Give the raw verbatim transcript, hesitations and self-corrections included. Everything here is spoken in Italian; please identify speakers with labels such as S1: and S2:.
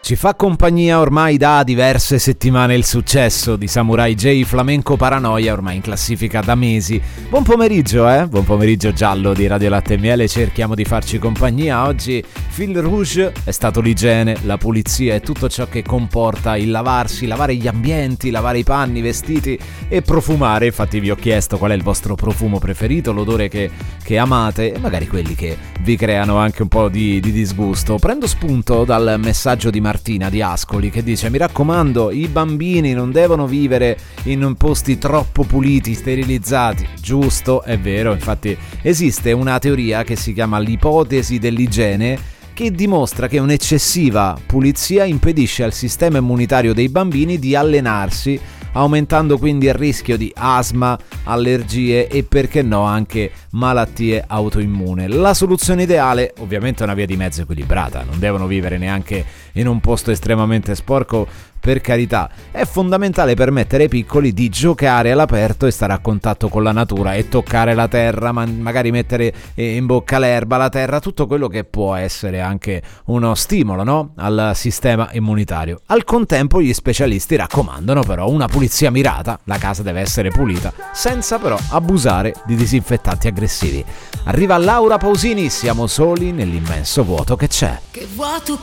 S1: Ci fa compagnia ormai da diverse settimane il successo di Samurai J Flamenco Paranoia, ormai in classifica da mesi. Buon pomeriggio, eh? Buon pomeriggio giallo di Radio Latte e Miele, cerchiamo di farci compagnia. Oggi Fil Rouge è stato l'igiene, la pulizia e tutto ciò che comporta il lavarsi, lavare gli ambienti, lavare i panni, i vestiti e profumare. Infatti vi ho chiesto qual è il vostro profumo preferito, l'odore che, che amate e magari quelli che vi creano anche un po' di, di disgusto. Prendo spunto dal messaggio di Martina di Ascoli che dice: mi raccomando, i bambini non devono vivere in posti troppo puliti, sterilizzati. Giusto, è vero, infatti esiste una teoria che si chiama l'ipotesi dell'igiene, che dimostra che un'eccessiva pulizia impedisce al sistema immunitario dei bambini di allenarsi, aumentando quindi il rischio di asma, allergie e perché no anche malattie autoimmune. La soluzione ideale ovviamente è una via di mezzo equilibrata, non devono vivere neanche in un posto estremamente sporco, per carità. È fondamentale permettere ai piccoli di giocare all'aperto e stare a contatto con la natura e toccare la terra, ma magari mettere in bocca l'erba, la terra, tutto quello che può essere anche uno stimolo, no? Al sistema immunitario. Al contempo gli specialisti raccomandano però una pulizia mirata, la casa deve essere pulita, senza però abusare di disinfettanti aggressivi. Arriva Laura Pausini, siamo soli nell'immenso vuoto che c'è.
S2: Che vuoto